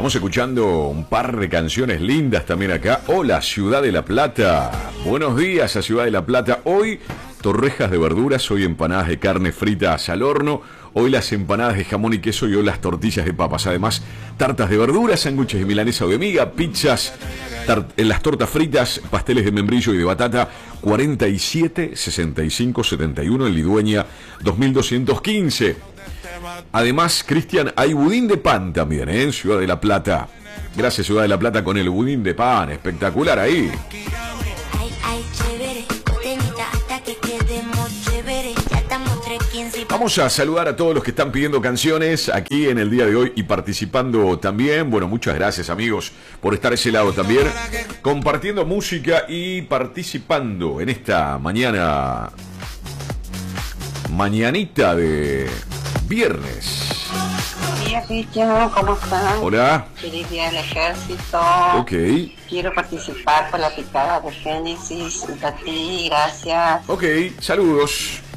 Estamos escuchando un par de canciones lindas también acá. Hola, Ciudad de la Plata. Buenos días a Ciudad de la Plata. Hoy torrejas de verduras, hoy empanadas de carne fritas al horno, hoy las empanadas de jamón y queso y hoy las tortillas de papas. Además, tartas de verduras, sándwiches de milanesa o de miga, pizzas, las tortas fritas, pasteles de membrillo y de batata. 47 65 71 en Lidueña 2215. Además, Cristian, hay budín de pan también, en Ciudad de la Plata. Gracias, Ciudad de la Plata, con el budín de pan. Espectacular ahí. Vamos a saludar a todos los que están pidiendo canciones aquí en el día de hoy y participando también. Bueno, muchas gracias, amigos, por estar a ese lado también, compartiendo música y participando en esta mañanita de viernes. Buen día, Cristian, ¿cómo estás? Hola. Feliz día del ejército. Ok. Quiero participar por la picada de Génesis. A ti, gracias. Ok, saludos.